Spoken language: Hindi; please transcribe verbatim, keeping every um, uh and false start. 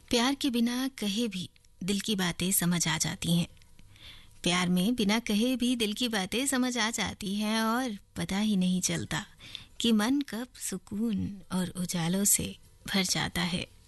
प्यार के बिना कहे भी दिल की बातें समझ आ जाती हैं। प्यार में बिना कहे भी दिल की बातें समझ आ जाती हैं और पता ही नहीं चलता कि मन कब सुकून और उजालों से भर जाता है।